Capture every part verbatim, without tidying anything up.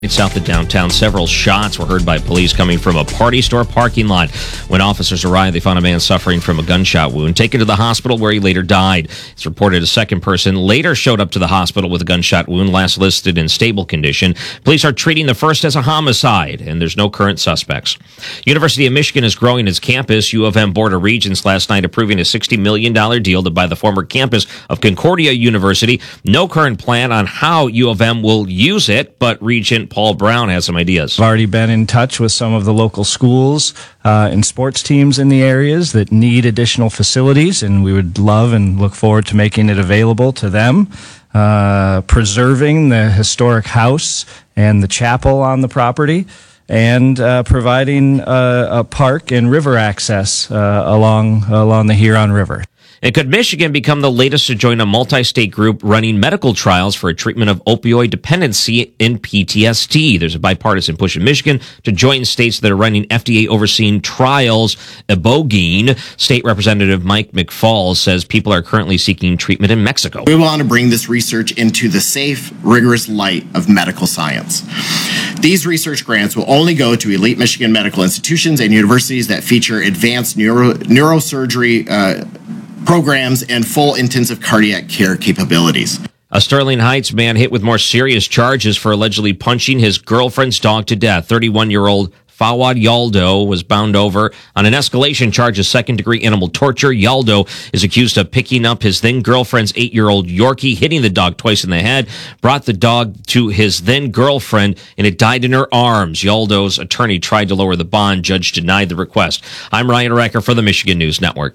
South of downtown, several shots were heard by police coming from a party store parking lot. When officers arrived, they found a man suffering from a gunshot wound, taken to the hospital where he later died. It's reported a second person later showed up to the hospital with a gunshot wound, last listed in stable condition. Police are treating the first as a homicide, and there's no current suspects. University of Michigan is growing its campus. U of M Board of Regents last night approving a sixty million dollars deal to buy the former campus of Concordia University. No current plan on how U of M will use it, but Regent Paul Brown has some ideas. I've already been in touch with some of the local schools uh, and sports teams in the areas that need additional facilities, and we would love and look forward to making it available to them. Uh, preserving the historic house and the chapel on the property, and uh, providing uh, a park and river access uh, along along the Huron River. And could Michigan become the latest to join a multi-state group running medical trials for a treatment of opioid dependency in P T S D? There's a bipartisan push in Michigan to join states that are running F D A-overseen trials. Ibogaine State Representative Mike McFall says people are currently seeking treatment in Mexico. We want to bring this research into the safe, rigorous light of medical science. These research grants will only go to elite Michigan medical institutions and universities that feature advanced neuro, neurosurgery uh, programs and full intensive cardiac care capabilities. A Sterling Heights man hit with more serious charges for allegedly punching his girlfriend's dog to death. thirty-one-year-old Fawad Yaldo was bound over on an escalation charge of second-degree animal torture. Yaldo is accused of picking up his then-girlfriend's eight-year-old Yorkie, hitting the dog twice in the head, brought the dog to his then-girlfriend, and it died in her arms. Yaldo's attorney tried to lower the bond. Judge denied the request. I'm Ryan Recker for the Michigan News Network.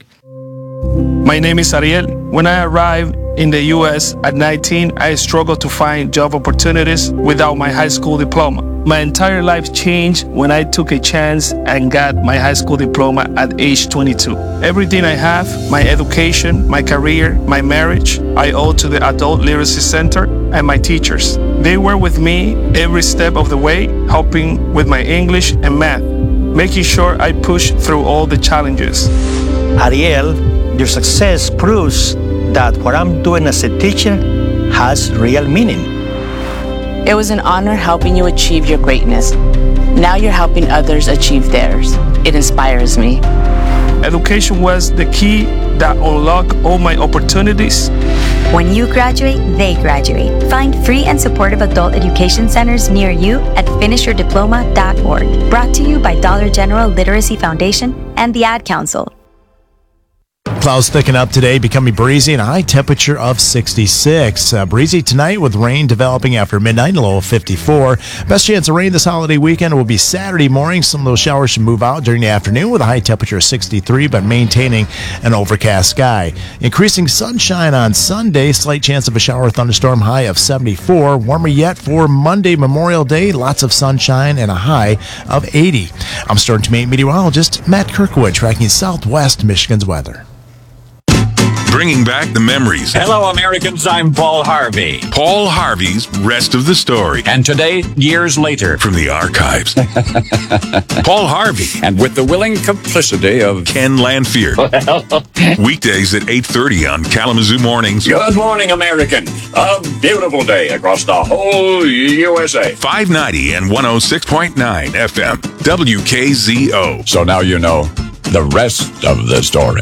My name is Ariel. When I arrived in the U S at nineteen, I struggled to find job opportunities without my high school diploma. My entire life changed when I took a chance and got my high school diploma at age twenty-two. Everything I have, my education, my career, my marriage, I owe to the Adult Literacy Center and my teachers. They were with me every step of the way, helping with my English and math, making sure I push through all the challenges. Ariel, your success proves that what I'm doing as a teacher has real meaning. It was an honor helping you achieve your greatness. Now you're helping others achieve theirs. It inspires me. Education was the key that unlocked all my opportunities. When you graduate, they graduate. Find free and supportive adult education centers near you at finish your diploma dot org. Brought to you by Dollar General Literacy Foundation and the Ad Council. Clouds thicken up today, becoming breezy and a high temperature of sixty-six. Uh, breezy tonight with rain developing after midnight, a low of fifty-four. Best chance of rain this holiday weekend will be Saturday morning. Some of those showers should move out during the afternoon with a high temperature of sixty-three, but maintaining an overcast sky. Increasing sunshine on Sunday, slight chance of a shower or thunderstorm, high of seventy-four. Warmer yet for Monday, Memorial Day, lots of sunshine and a high of eighty. I'm Storm Team eight meteorologist Matt Kirkwood tracking Southwest Michigan's weather. Bringing back the memories. Hello, Americans. I'm Paul Harvey. Paul Harvey's Rest of the Story. And today, years later. From the archives. Paul Harvey. And with the willing complicity of Ken Lanfear. Weekdays at eight thirty on Kalamazoo Mornings. Good morning, American. A beautiful day across the whole U S A. five ninety and one oh six point nine F M. W K Z O. So now you know the rest of the story.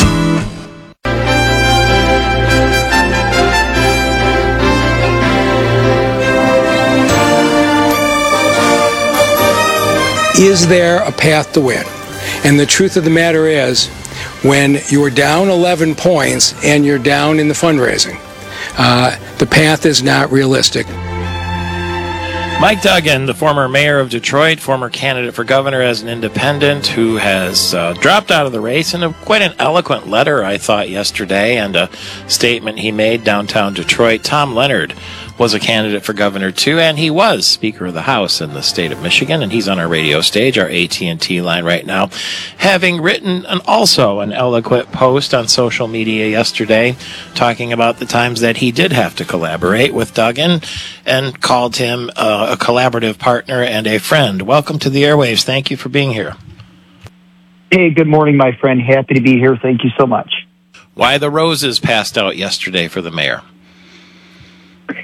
Is there a path to win? And the truth of the matter is, when you're down eleven points and you're down in the fundraising, uh, the path is not realistic. Mike Duggan, the former mayor of Detroit, former candidate for governor as an independent, who has uh, dropped out of the race, in a, quite an eloquent letter, I thought, yesterday, and a statement he made downtown Detroit. Tom Leonard was a candidate for governor, too, and he was Speaker of the House in the state of Michigan, and he's on our radio stage, our A T and T line right now, having written an, also an eloquent post on social media yesterday talking about the times that he did have to collaborate with Duggan and called him uh, a collaborative partner and a friend. Welcome to the airwaves. Thank you for being here. Hey, good morning, my friend. Happy to be here. Thank you so much. Why the roses passed out yesterday for the mayor?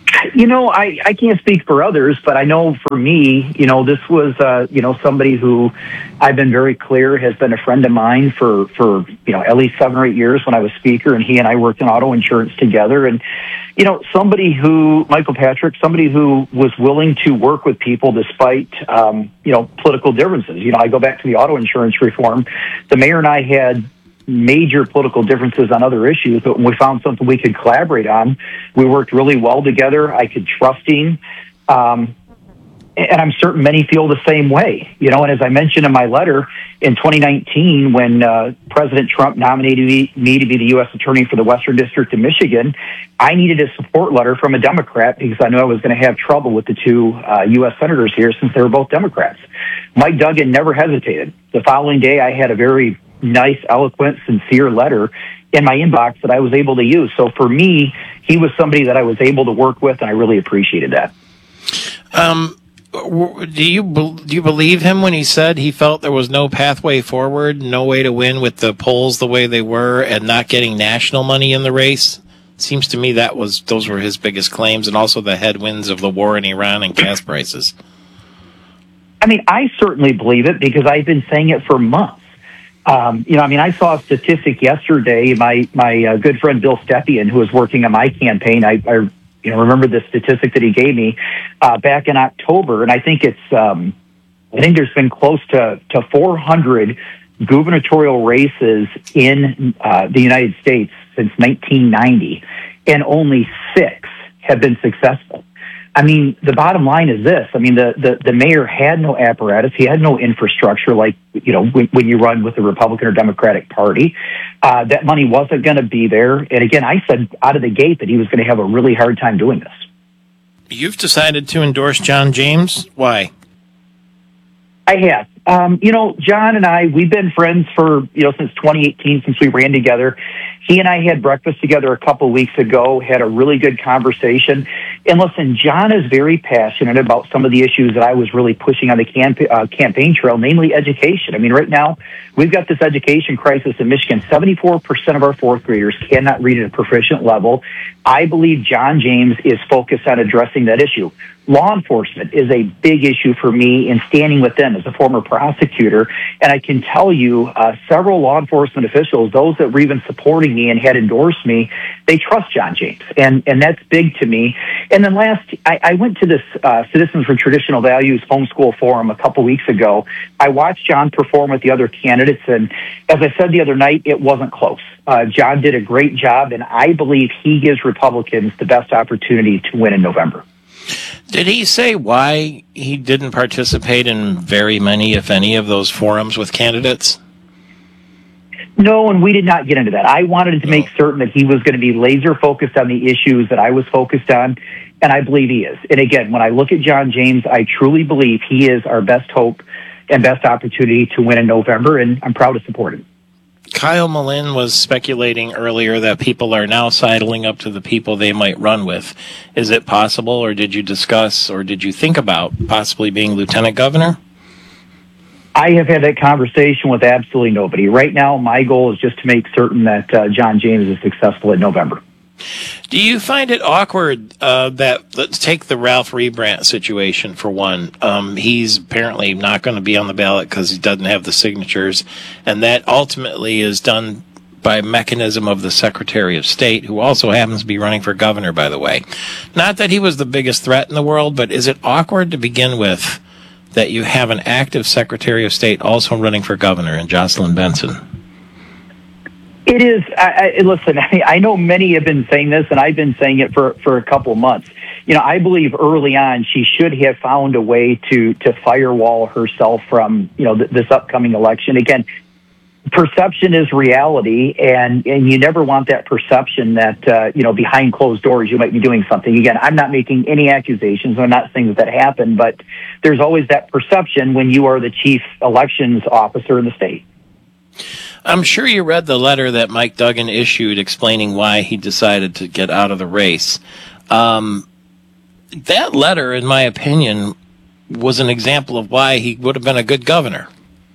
You know, I, I can't speak for others, but I know for me, you know, this was, uh, you know, somebody who I've been very clear has been a friend of mine for, for, you know, at least seven or eight years when I was speaker, and he and I worked in auto insurance together. And, you know, somebody who, Michael Patrick, somebody who was willing to work with people despite, um, you know, political differences. You know, I go back to the auto insurance reform. The mayor and I had major political differences on other issues, but when we found something we could collaborate on, we worked really well together. I could trust him. Um, and I'm certain many feel the same way, you know, and as I mentioned in my letter in twenty nineteen, when uh, President Trump nominated me, me to be the U S attorney for the Western District of Michigan, I needed a support letter from a Democrat because I knew I was going to have trouble with the two uh, U S senators here since they were both Democrats. Mike Duggan never hesitated. The following day, I had a very nice, eloquent, sincere letter in my inbox that I was able to use. So for me, he was somebody that I was able to work with, and I really appreciated that. Um, do you do you believe him when he said he felt there was no pathway forward, no way to win with the polls the way they were, and not getting national money in the race? Seems to me that was those were his biggest claims, and also the headwinds of the war in Iran and gas prices. I mean, I certainly believe it because I've been saying it for months. Um, you know, I mean, I saw a statistic yesterday. My my uh, good friend Bill Stepien, who was working on my campaign, I, I you know remember the statistic that he gave me uh, back in October, and I think it's um, I think there's been close to to four hundred gubernatorial races in uh, the United States since nineteen ninety, and only six have been successful. I mean, the bottom line is this. I mean, the, the, the mayor had no apparatus. He had no infrastructure like, you know, when, when you run with the Republican or Democratic Party. Uh, that money wasn't going to be there. And again, I said out of the gate that he was going to have a really hard time doing this. You've decided to endorse John James. Why? I have. Um, you know, John and I, we've been friends for, you know, since twenty eighteen, since we ran together. He and I had breakfast together a couple of weeks ago, had a really good conversation. And listen, John is very passionate about some of the issues that I was really pushing on the camp- uh, campaign trail, namely education. I mean, right now, we've got this education crisis in Michigan. seventy-four percent of our fourth graders cannot read at a proficient level. I believe John James is focused on addressing that issue. Law enforcement is a big issue for me in standing with them as a former prosecutor. And I can tell you, uh, several law enforcement officials, those that were even supporting me and had endorsed me, they trust John James. And, and that's big to me. And then last, I, I went to this uh, Citizens for Traditional Values homeschool forum a couple weeks ago. I watched John perform with the other candidates. And as I said the other night, it wasn't close. Uh, John did a great job, and I believe he gives Republicans the best opportunity to win in November. Did he say why he didn't participate in very many, if any, of those forums with candidates? No, and we did not get into that. I wanted to make certain that he was going to be laser focused on the issues that I was focused on, and I believe he is. And again, when I look at John James, I truly believe he is our best hope and best opportunity to win in November, and I'm proud to support him. Kyle Malin was speculating earlier that people are now sidling up to the people they might run with. Is it possible, or did you discuss, or did you think about possibly being lieutenant governor? I have had that conversation with absolutely nobody. Right now, my goal is just to make certain that uh, John James is successful in November. Do you find it awkward uh, that, let's take the Ralph Rebrandt situation for one. Um, he's apparently not going to be on the ballot because he doesn't have the signatures, and that ultimately is done by mechanism of the Secretary of State, who also happens to be running for governor, by the way. Not that he was the biggest threat in the world, but is it awkward to begin with that you have an active Secretary of State also running for governor in Jocelyn Benson? It is. I, I, listen, I, I know many have been saying this, and I've been saying it for, for a couple of months. You know, I believe early on she should have found a way to to firewall herself from, you know, th- this upcoming election. Again, perception is reality, and, and you never want that perception that, uh, you know, behind closed doors you might be doing something. Again, I'm not making any accusations. I'm not saying that that happened, but there's always that perception when you are the chief elections officer in the state. I'm sure you read the letter that Mike Duggan issued explaining why he decided to get out of the race. Um, that letter, in my opinion, was an example of why he would have been a good governor.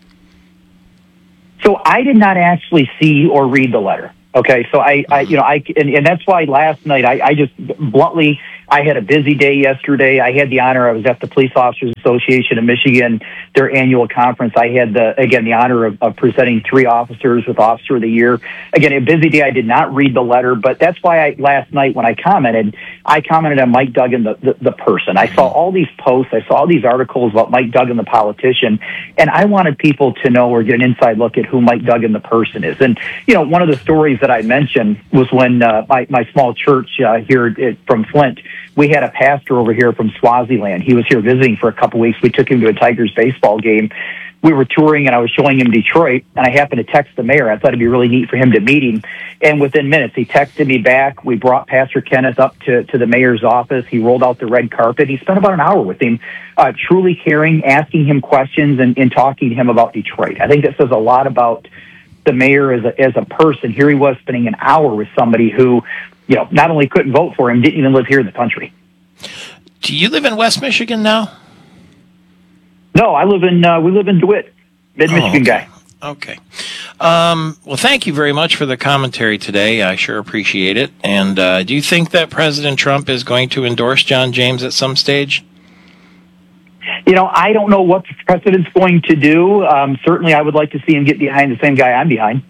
So I did not actually see or read the letter. Okay, so I, I you know, I, and, and that's why last night I, I just bluntly, I had a busy day yesterday. I had the honor, I was at the Police Officers Association of Michigan, their annual conference. I had, the again, the honor of, of presenting three officers with Officer of the Year. Again, a busy day. I did not read the letter, but that's why I, last night when I commented, I commented on Mike Duggan, the, the, the person. I saw all these posts. I saw all these articles about Mike Duggan, the politician, and I wanted people to know or get an inside look at who Mike Duggan, the person is. And, you know, one of the stories that I mentioned was when uh, my, my small church uh, here at, from Flint, we had a pastor over here from Swaziland. He was here visiting for a couple weeks. We took him to a Tigers baseball game. We were touring, and I was showing him Detroit, and I happened to text the mayor. I thought it'd be really neat for him to meet him. And within minutes, he texted me back. We brought Pastor Kenneth up to, to the mayor's office. He rolled out the red carpet. He spent about an hour with him, uh, truly caring, asking him questions, and, and talking to him about Detroit. I think that says a lot about the mayor as a, as a person. Here he was spending an hour with somebody who, you know, not only couldn't vote for him, didn't even live here in the country. Do you live in West Michigan now? No, I live in, uh, we live in DeWitt, mid-Michigan oh, okay. guy. Okay. Um, well, thank you very much for the commentary today. I sure appreciate it. And uh, do you think that President Trump is going to endorse John James at some stage? You know, I don't know what the president's going to do. Um, certainly, I would like to see him get behind the same guy I'm behind.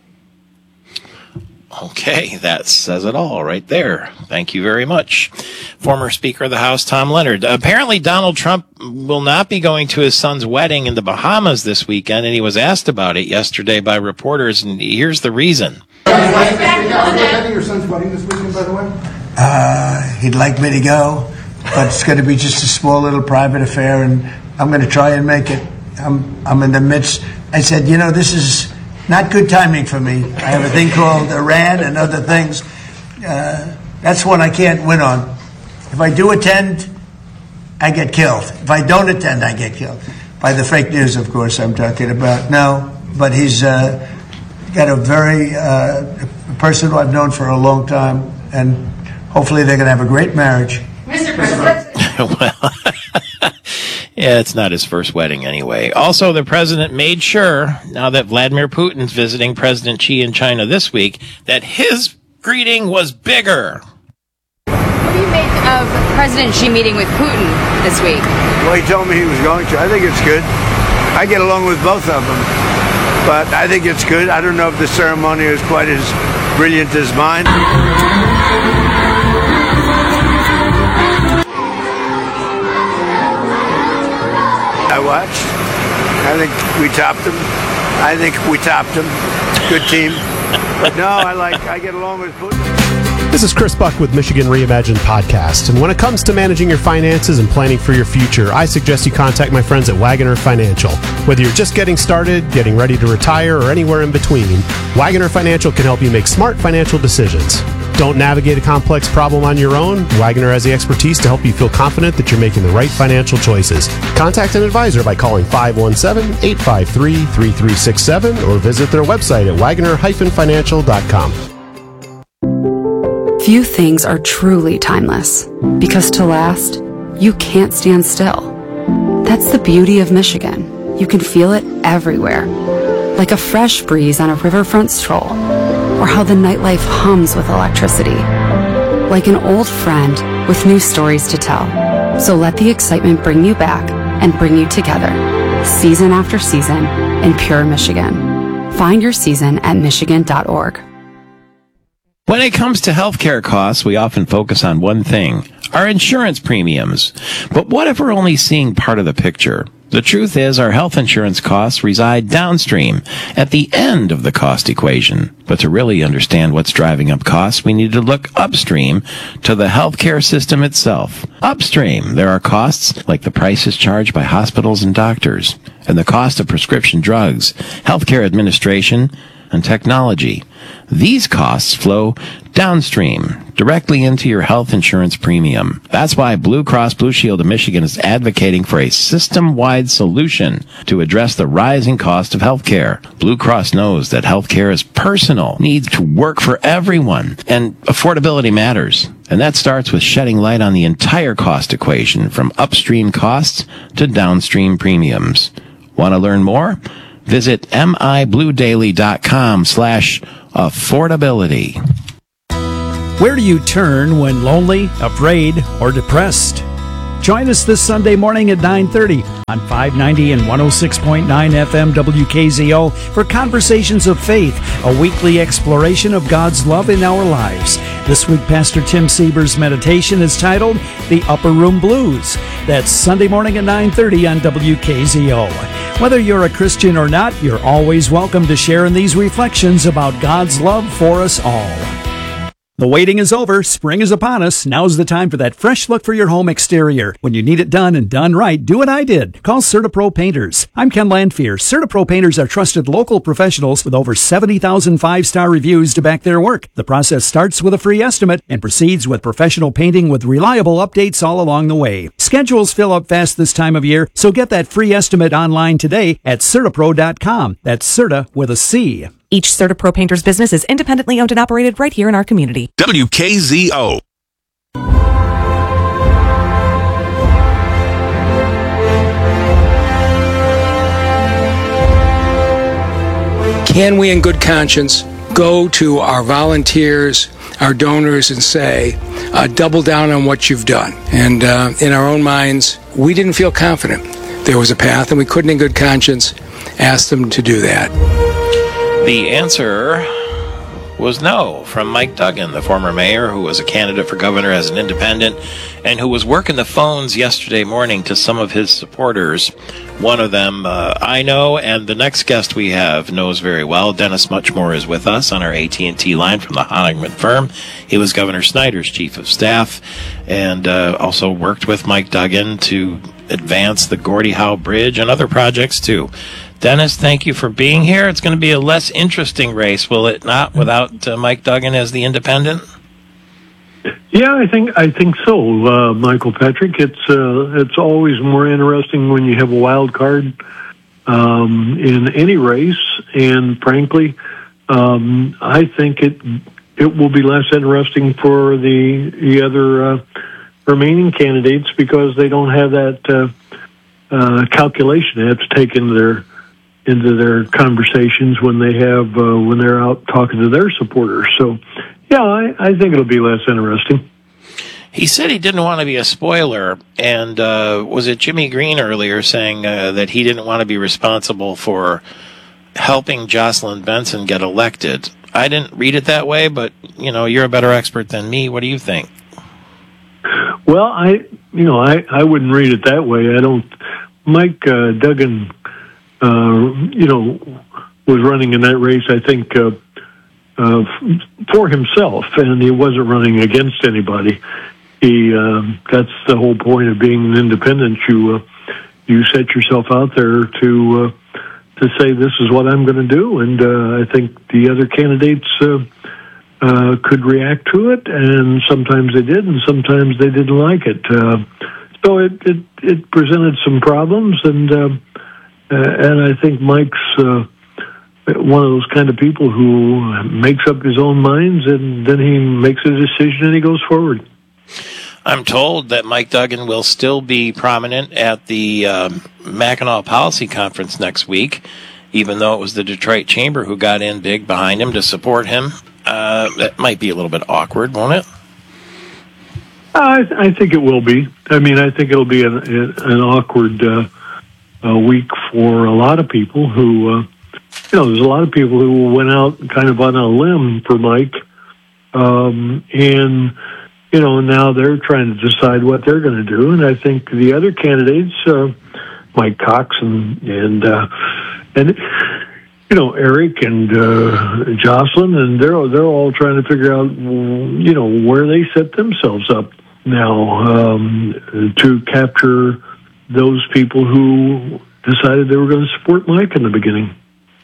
Okay, that says it all right there. Thank you very much. Former Speaker of the House, Tom Leonard. Apparently, Donald Trump will not be going to his son's wedding in the Bahamas this weekend, and he was asked about it yesterday by reporters, and here's the reason. Are you attending your son's wedding this weekend, by the way? Uh, he'd like me to go, but it's going to be just a small little private affair, and I'm going to try and make it. I'm, I'm in the midst. I said, you know, this is not good timing for me. I have a thing called Iran and other things. Uh, that's one I can't win on. If I do attend, I get killed. If I don't attend, I get killed. By the fake news, of course, I'm talking about. No, but he's uh, got a very, uh, a person who I've known for a long time, and hopefully they're going to have a great marriage. Mister President. Well, yeah, it's not his first wedding anyway. Also, the president made sure, now that Vladimir Putin's visiting President Xi in China this week, that his greeting was bigger. What do you make of President Xi meeting with Putin this week? Well, he told me he was going to. I think it's good. I get along with both of them, but I think it's good. I don't know if the ceremony is quite as brilliant as mine. I watched. I think we topped them. I think we topped them. Good team. But no, I like. I get along with Putin. This is Chris Buck with Michigan Reimagined Podcast. And when it comes to managing your finances and planning for your future, I suggest you contact my friends at Wagoner Financial. Whether you're just getting started, getting ready to retire, or anywhere in between, Wagoner Financial can help you make smart financial decisions. Don't navigate a complex problem on your own. Wagoner has the expertise to help you feel confident that you're making the right financial choices. Contact an advisor by calling five one seven, eight five three, three three six seven or visit their website at wagoner dash financial dot com. Few things are truly timeless, because to last, you can't stand still. That's the beauty of Michigan. You can feel it everywhere, like a fresh breeze on a riverfront stroll, or how the nightlife hums with electricity, like an old friend with new stories to tell. So let the excitement bring you back and bring you together, season after season, in pure Michigan. Find your season at michigan dot org. When it comes to healthcare costs, we often focus on one thing, our insurance premiums. But what if we're only seeing part of the picture? The truth is, our health insurance costs reside downstream, at the end of the cost equation. But to really understand what's driving up costs, we need to look upstream to the healthcare system itself. Upstream, there are costs like the prices charged by hospitals and doctors, and the cost of prescription drugs, healthcare administration, and technology. These costs flow downstream, directly into your health insurance premium. That's why Blue Cross Blue Shield of Michigan is advocating for a system-wide solution to address the rising cost of healthcare. Blue Cross knows that healthcare is personal, needs to work for everyone, and affordability matters. And that starts with shedding light on the entire cost equation, from upstream costs to downstream premiums. Want to learn more? Visit mibluedaily dot com slash affordability. Where do you turn when lonely, afraid, or depressed? Join us this Sunday morning at nine thirty on five ninety and one oh six point nine F M W K Z O for Conversations of Faith, a weekly exploration of God's love in our lives. This week, Pastor Tim Sieber's meditation is titled The Upper Room Blues. That's Sunday morning at nine thirty on W K Z O. Whether you're a Christian or not, you're always welcome to share in these reflections about God's love for us all. The waiting is over. Spring is upon us. Now's the time for that fresh look for your home exterior. When you need it done and done right, do what I did. Call CertaPro Painters. I'm Ken Landfear. CertaPro Painters are trusted local professionals with over seventy thousand five-star reviews to back their work. The process starts with a free estimate and proceeds with professional painting with reliable updates all along the way. Schedules fill up fast this time of year, so get that free estimate online today at Certapro dot com. That's Certa with a C. Each CertaPro Painters business is independently owned and operated right here in our community. W K Z O. Can we in good conscience go to our volunteers, our donors, and say, uh, double down on what you've done? And uh, in our own minds, we didn't feel confident there was a path, and we couldn't in good conscience ask them to do that. The answer was no from Mike Duggan, the former mayor who was a candidate for governor as an independent and who was working the phones yesterday morning to some of his supporters. One of them uh, I know, and the next guest we have knows very well. Dennis Muchmore is with us on our A T and T line from the Honigman firm. He was Governor Snyder's chief of staff and uh, also worked with Mike Duggan to advance the Gordie Howe Bridge and other projects too. Dennis, thank you for being here. It's going to be a less interesting race, will it not, without uh, Mike Duggan as the independent? Yeah, I think I think so, uh, Michael Patrick. It's uh, it's always more interesting when you have a wild card um, in any race, and frankly, um, I think it it will be less interesting for the the other uh, remaining candidates because they don't have that uh, uh, calculation they have to take into their into their conversations when they have uh, when they're out talking to their supporters. So, yeah, I, I think it'll be less interesting. He said he didn't want to be a spoiler, and uh, was it Jimmy Green earlier saying uh, that he didn't want to be responsible for helping Jocelyn Benson get elected? I didn't read it that way, but you know, you're a better expert than me. What do you think? Well, I you know I, I wouldn't read it that way. I don't. Mike uh, Duggan. Uh, you know, was running in that race, I think, uh, uh, for himself, and he wasn't running against anybody. He, um, that's the whole point of being an independent. You, uh, you set yourself out there to, uh, to say, this is what I'm going to do, and uh, I think the other candidates uh, uh, could react to it, and sometimes they did, and sometimes they didn't like it. Uh, so it, it, it presented some problems, and uh, Uh, and I think Mike's uh, one of those kind of people who makes up his own minds, and then he makes a decision and he goes forward. I'm told that Mike Duggan will still be prominent at the um, Mackinac Policy Conference next week, even though it was the Detroit Chamber who got in big behind him to support him. Uh, that might be a little bit awkward, won't it? I, I think it will be. I mean, I think it'll be an, an awkward uh, a week for a lot of people who, uh, you know, there's a lot of people who went out kind of on a limb for Mike. Um, and, you know, now they're trying to decide what they're going to do. And I think the other candidates, uh, Mike Cox and, and, uh, and, you know, Eric and, uh, Jocelyn, and they're, they're all trying to figure out, you know, where they set themselves up now, um, to capture those people who decided they were going to support Mike in the beginning.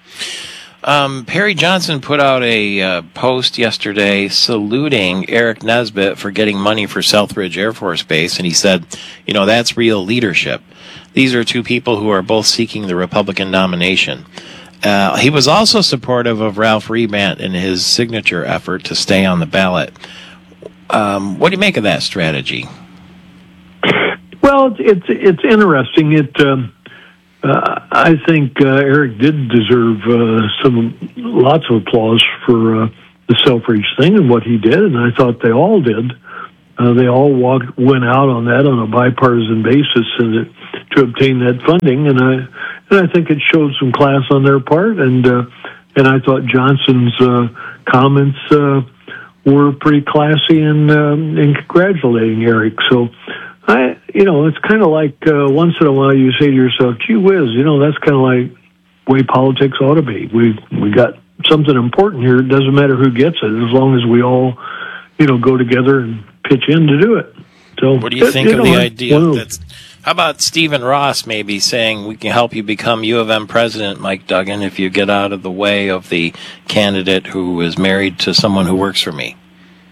Um, Perry Johnson put out a uh, post yesterday saluting Eric Nesbitt for getting money for Southridge Air Force Base, and he said, you know, that's real leadership. These are two people who are both seeking the Republican nomination. Uh, he was also supportive of Ralph Rebant in his signature effort to stay on the ballot. Um, what do you make of that strategy? Well, it's it's interesting. It um, uh, I think uh, Eric did deserve uh, some lots of applause for uh, the Selfridge thing and what he did, and I thought they all did. Uh, they all walked, went out on that on a bipartisan basis and it, to obtain that funding, and I and I think it showed some class on their part, and uh, and I thought Johnson's uh, comments uh, were pretty classy in uh, in congratulating Eric. So I, you know, it's kind of like uh, once in a while you say to yourself, "Gee whiz," you know, that's kind of like the way politics ought to be. We we got something important here. It doesn't matter who gets it, as long as we all, you know, go together and pitch in to do it. So, what do you think you of know, the idea of, that's, how about Stephen Ross maybe saying we can help you become U of M president, Mike Duggan, if you get out of the way of the candidate who is married to someone who works for me?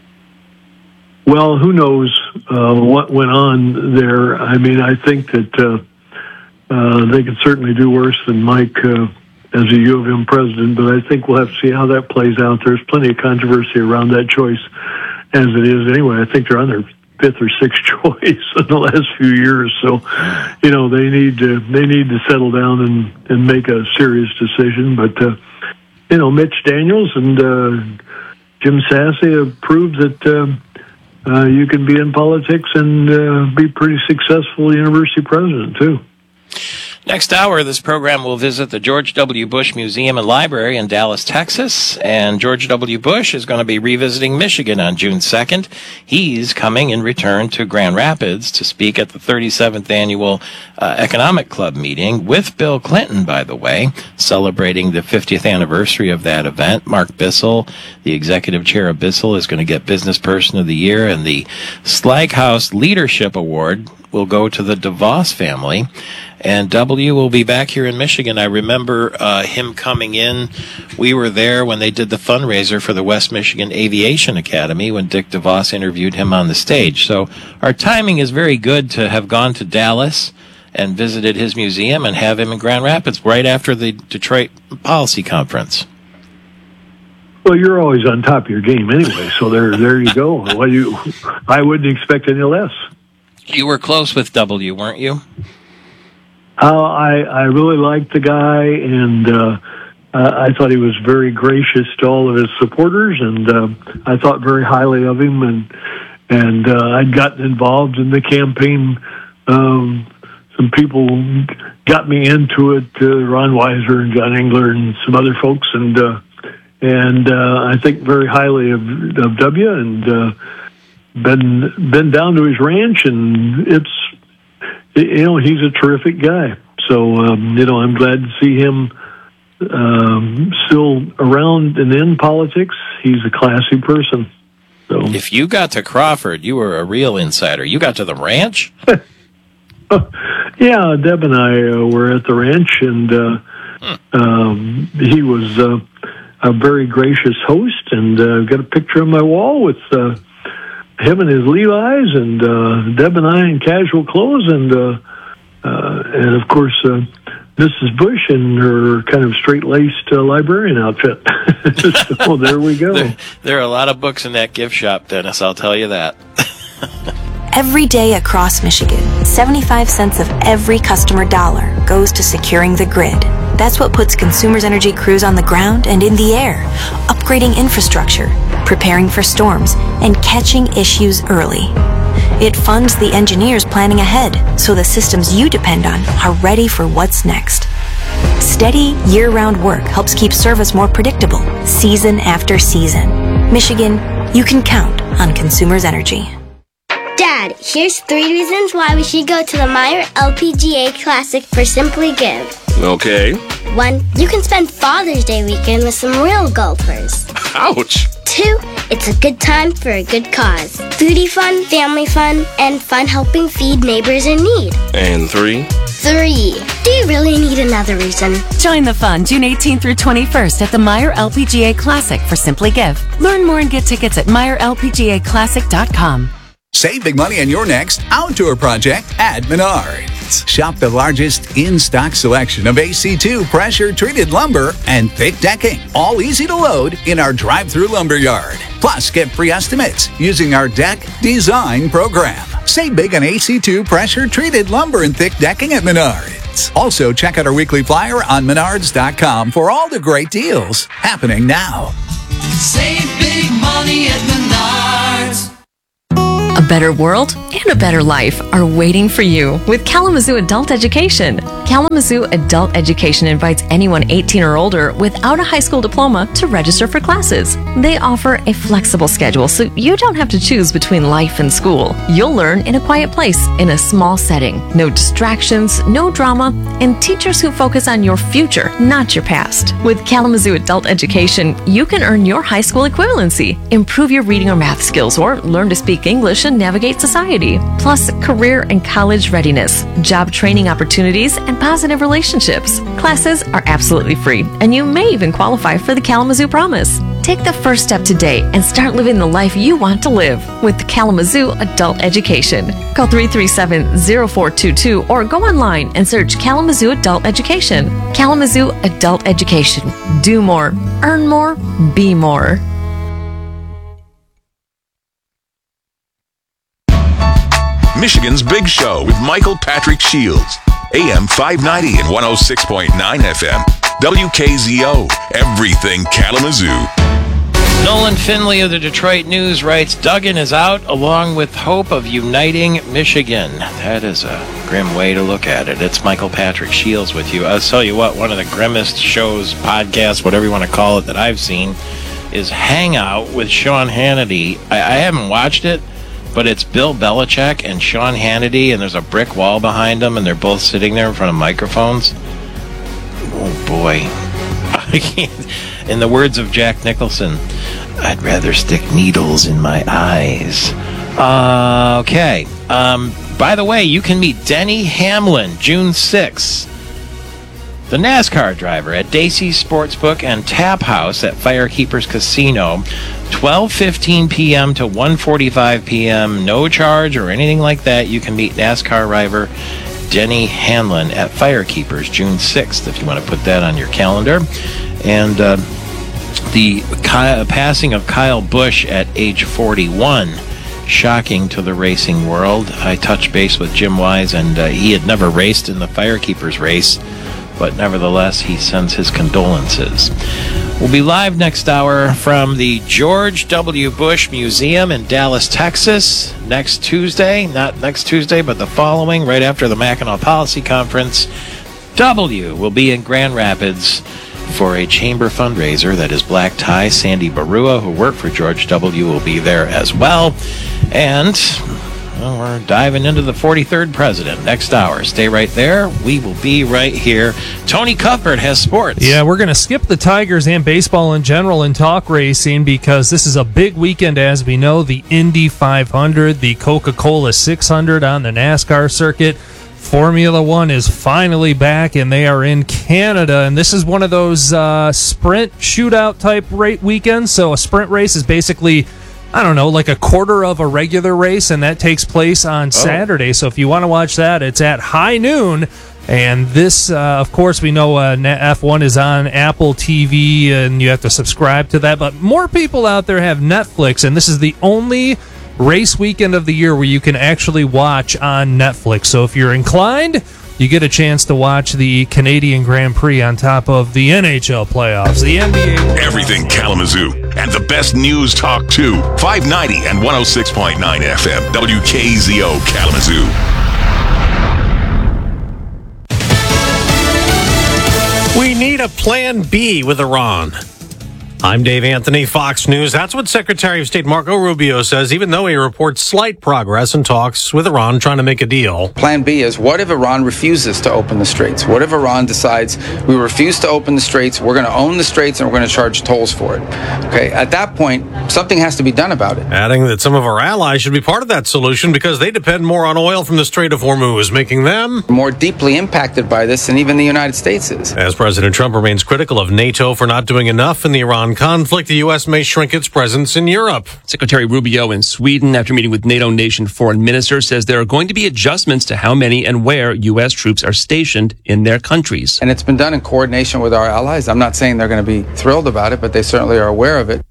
Well, who knows uh, what went on there. I mean, I think that uh, uh, they could certainly do worse than Mike uh, as a U of M president, but I think we'll have to see how that plays out. There's plenty of controversy around that choice as it is anyway. I think they're on their fifth or sixth choice in the last few years. So, you know, they need to, they need to settle down and, and make a serious decision. But, uh, you know, Mitch Daniels and uh, Jim Sassy have proved that uh, uh, you can be in politics and uh, be pretty successful university president, too. Next hour, this program will visit the George W. Bush Museum and Library in Dallas, Texas. And George W. Bush is going to be revisiting Michigan on June second. He's coming in return to Grand Rapids to speak at the thirty-seventh Annual uh, Economic Club meeting with Bill Clinton, by the way, celebrating the fiftieth anniversary of that event. Mark Bissell, the executive chair of Bissell, is going to get Business Person of the Year, and the Slaghouse Leadership Award will go to the DeVos family. And W will be back here in Michigan. I remember uh, him coming in. We were there when they did the fundraiser for the West Michigan Aviation Academy when Dick DeVos interviewed him on the stage. So our timing is very good to have gone to Dallas and visited his museum and have him in Grand Rapids right after the Detroit Policy Conference. Well, you're always on top of your game anyway, so there there you go. Well, you, I wouldn't expect any less. You were close with W, weren't you? Uh, I, I really liked the guy, and uh, I thought he was very gracious to all of his supporters, and uh, I thought very highly of him, and and uh, I'd gotten involved in the campaign. Um, some people got me into it, uh, Ron Weiser and John Engler and some other folks, and uh, and uh, I think very highly of, of W, and uh, been been down to his ranch, and it's, you know, he's a terrific guy. So, um, you know, I'm glad to see him um, still around and in politics. He's a classy person. So, if you got to Crawford, you were a real insider. You got to the ranch? Yeah, Deb and I uh, were at the ranch, and uh, hmm. um, he was uh, a very gracious host, and uh, I've got a picture on my wall with uh, him and his Levi's, and uh, Deb and I in casual clothes, and uh, uh, and of course uh, Missus Bush in her kind of straight-laced uh, librarian outfit. So there we go. There, there are a lot of books in that gift shop, Dennis, I'll tell you that. Every day across Michigan, seventy-five cents of every customer dollar goes to securing the grid. That's what puts Consumers Energy crews on the ground and in the air, upgrading infrastructure, preparing for storms, and catching issues early. It funds the engineers planning ahead, so the systems you depend on are ready for what's next. Steady, year-round work helps keep service more predictable, season after season. Michigan, you can count on Consumers Energy. Dad, here's three reasons why we should go to the Meyer L P G A Classic for Simply Give. Okay. One, you can spend Father's Day weekend with some real golfers. Ouch. Two, it's a good time for a good cause. Foodie fun, family fun, and fun helping feed neighbors in need. And three? Three, do you really need another reason? Join the fun June eighteenth through twenty-first at the Meyer L P G A Classic for Simply Give. Learn more and get tickets at Meyer L P G A Classic dot com. Save big money on your next outdoor project at Menards. Shop the largest in-stock selection of A C two pressure-treated lumber and thick decking, all easy to load in our drive-through lumber yard. Plus, get free estimates using our deck design program. Save big on A C two pressure-treated lumber and thick decking at Menards. Also, check out our weekly flyer on Menards dot com for all the great deals happening now. Save big money at Menards. A better world and a better life are waiting for you with Kalamazoo Adult Education. Kalamazoo Adult Education invites anyone eighteen or older without a high school diploma to register for classes. They offer a flexible schedule so you don't have to choose between life and school. You'll learn in a quiet place, in a small setting. No distractions, no drama, and teachers who focus on your future, not your past. With Kalamazoo Adult Education, you can earn your high school equivalency, improve your reading or math skills, or learn to speak English and navigate society. Plus, career and college readiness, job training opportunities, and positive relationships. Classes are absolutely free, and you may even qualify for the Kalamazoo Promise. Take the first step today and start living the life you want to live with Kalamazoo Adult Education. Call three three seven, zero four two two or go online and search Kalamazoo Adult Education. Kalamazoo Adult Education. Do more, earn more, be more. Michigan's Big Show with Michael Patrick Shields. A M five ninety and one oh six point nine F M. W K Z O. Everything Kalamazoo. Nolan Finley of the Detroit News writes, Duggan is out along with hope of uniting Michigan. That is a grim way to look at it. It's Michael Patrick Shields with you. I'll tell you what, one of the grimmest shows, podcasts, whatever you want to call it, that I've seen is Hangout with Sean Hannity. I, I haven't watched it, but it's Bill Belichick and Sean Hannity, and there's a brick wall behind them, and they're both sitting there in front of microphones. Oh, boy. I can't. In the words of Jack Nicholson, I'd rather stick needles in my eyes. Uh, okay. Um, by the way, you can meet Denny Hamlin June sixth, the NASCAR driver, at Dacey's Sportsbook and Tap House at Firekeepers Casino, twelve fifteen p.m. to one forty-five p.m. No charge or anything like that. You can meet NASCAR driver Denny Hamlin at Firekeepers June sixth, if you want to put that on your calendar. And uh, the Kyle, passing of Kyle Busch at age forty-one, shocking to the racing world. I touched base with Jim Wise, and uh, he had never raced in the Firekeepers race, but nevertheless, he sends his condolences. We'll be live next hour from the George W. Bush Museum in Dallas, Texas, next Tuesday. Not next Tuesday, but the following, right after the Mackinac Policy Conference. W will be in Grand Rapids for a chamber fundraiser that is black tie. Sandy Barua, who worked for George W., will be there as well. And well, we're diving into the forty-third president next hour. Stay right there. We will be right here. Tony Cuthbert has sports. Yeah, we're going to skip the Tigers and baseball in general and talk racing because this is a big weekend, as we know. The Indy five hundred, the Coca-Cola six hundred on the NASCAR circuit. Formula One is finally back, and they are in Canada. And this is one of those uh, sprint shootout type rate weekends. So a sprint race is basically, I don't know, like a quarter of a regular race, and that takes place on oh. Saturday. So if you want to watch that, it's at high noon. And this, uh, of course, we know uh, F one is on Apple T V, and you have to subscribe to that. But more people out there have Netflix, and this is the only race weekend of the year where you can actually watch on Netflix. So if you're inclined, you get a chance to watch the Canadian Grand Prix on top of the N H L playoffs, the N B A. Everything Kalamazoo and the best news talk too. five ninety and one oh six point nine F M. W K Z O Kalamazoo. We need a plan B with Iran. I'm Dave Anthony, Fox News. That's what Secretary of State Marco Rubio says, even though he reports slight progress in talks with Iran trying to make a deal. Plan B is, what if Iran refuses to open the straits? What if Iran decides, we refuse to open the straits, we're going to own the straits, and we're going to charge tolls for it? Okay, at that point, something has to be done about it. Adding that some of our allies should be part of that solution because they depend more on oil from the Strait of Hormuz, making them more deeply impacted by this than even the United States is. As President Trump remains critical of NATO for not doing enough in the Iran conflict, the U S may shrink its presence in Europe. Secretary Rubio in Sweden, after meeting with NATO nation foreign minister, says there are going to be adjustments to how many and where U S troops are stationed in their countries. And it's been done in coordination with our allies. I'm not saying they're going to be thrilled about it, but they certainly are aware of it.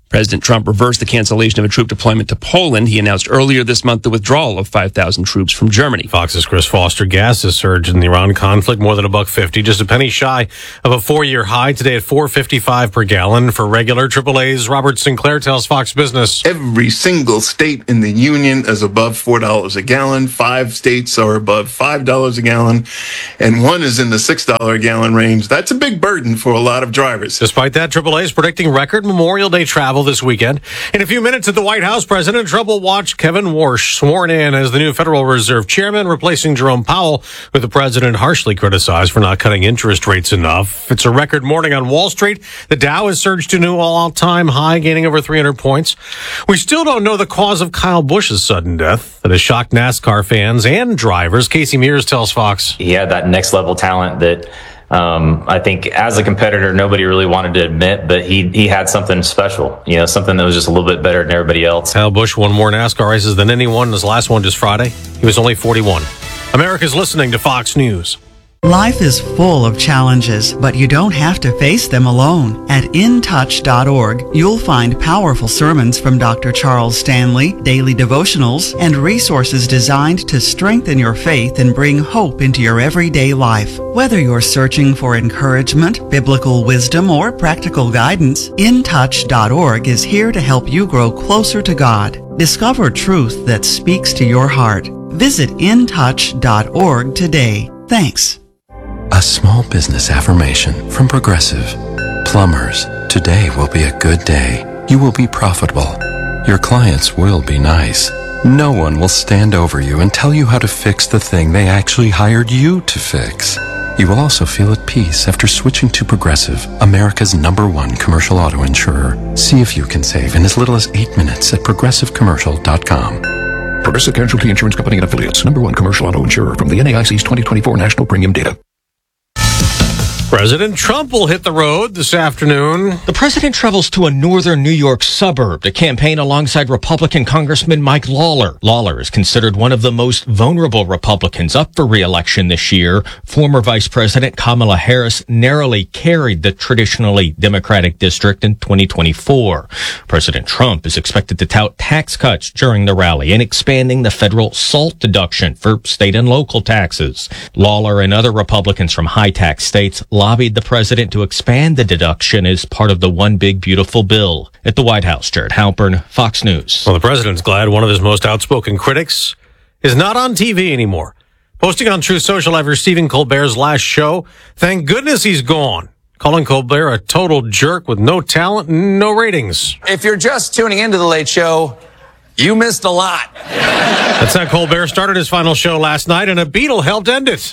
President Trump reversed the cancellation of a troop deployment to Poland. He announced earlier this month the withdrawal of five thousand troops from Germany. Fox's Chris Foster. Gas has surged in the Iran conflict more than a buck fifty, just a penny shy of a four-year high today at four fifty-five per gallon. For regular triple A's, Robert Sinclair tells Fox Business. Every single state in the union is above four dollars a gallon. Five states are above five dollars a gallon, and one is in the six dollars a gallon range. That's a big burden for a lot of drivers. Despite that, triple A is predicting record Memorial Day travel this weekend. In a few minutes at the White House, President Trump will watch Kevin Warsh sworn in as the new Federal Reserve Chairman, replacing Jerome Powell, who the president harshly criticized for not cutting interest rates enough. It's a record morning on Wall Street. The Dow has surged to a new all-time high, gaining over three hundred points. We still don't know the cause of Kyle Busch's sudden death that has shocked NASCAR fans and drivers. Casey Mears tells Fox. He had that next-level talent that Um, I think as a competitor, nobody really wanted to admit, but he he had something special, you know, something that was just a little bit better than everybody else. Kyle Busch won more NASCAR races than anyone. His last one just Friday. He was only forty-one. America's listening to Fox News. Life is full of challenges, but you don't have to face them alone. At in touch dot org, you'll find powerful sermons from Doctor Charles Stanley, daily devotionals, and resources designed to strengthen your faith and bring hope into your everyday life. Whether you're searching for encouragement, biblical wisdom, or practical guidance, in touch dot org is here to help you grow closer to God. Discover truth that speaks to your heart. Visit in touch dot org today. Thanks. A small business affirmation from Progressive. Plumbers, today will be a good day. You will be profitable. Your clients will be nice. No one will stand over you and tell you how to fix the thing they actually hired you to fix. You will also feel at peace after switching to Progressive, America's number one commercial auto insurer. See if you can save in as little as eight minutes at progressive commercial dot com. Progressive Casualty Insurance Company and Affiliates. Number one commercial auto insurer from the N A I C's twenty twenty-four National Premium Data. President Trump will hit the road this afternoon. The president travels to a northern New York suburb to campaign alongside Republican Congressman Mike Lawler. Lawler is considered one of the most vulnerable Republicans up for re-election this year. Former Vice President Kamala Harris narrowly carried the traditionally Democratic district in twenty twenty-four. President Trump is expected to tout tax cuts during the rally and expanding the federal SALT deduction for state and local taxes. Lawler and other Republicans from high-tax states lobbied the president to expand the deduction as part of the One Big Beautiful Bill. At the White House, Jared Halpern, Fox News. Well, the president's glad one of his most outspoken critics is not on T V anymore. Posting on Truth Social after Stephen Colbert's last show, thank goodness he's gone. Calling Colbert a total jerk with no talent and no ratings. If you're just tuning into The Late Show, you missed a lot. That's how Colbert started his final show last night, and a Beatle helped end it.